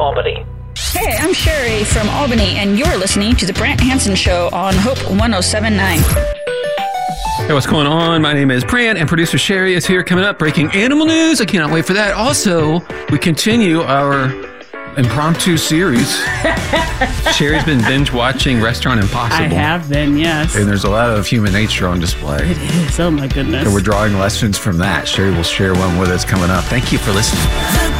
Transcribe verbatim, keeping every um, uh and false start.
Albany. Hey, I'm Sherry from Albany, and you're listening to The Brant Hansen Show on Hope one oh seven point nine. Hey, what's going on? My name is Brant, and producer Sherry is here coming up. Breaking animal news. I cannot wait for that. Also, we continue our impromptu series. Sherry's been binge watching Restaurant Impossible. I have been, yes. And there's a lot of human nature on display. It is. Oh, my goodness. So we're drawing lessons from that. Sherry will share one with us coming up. Thank you for listening.